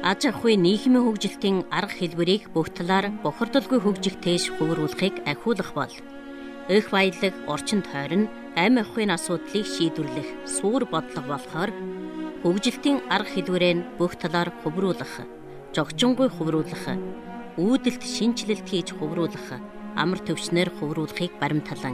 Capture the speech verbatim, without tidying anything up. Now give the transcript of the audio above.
Аж ахуйн нийгмийн хөгжилтийн арга хэлбэрийг бүх талаар бохирдолгүй хөгжих тээш хөврүүлэхийг ахиулах бол эх баялаг, орчин тойрон, амь ахуйн асуудлыг шийдвэрлэх суур бодлого болохоор хөгжилтийн арга хэлбэрээ бүх талаар хөврүүлэх, жогчингүй хөврүүлэх, үүдэлт шинжилэлт хийж хөврүүлэх, амар төвчнөр хөврүүлэхийг баримталан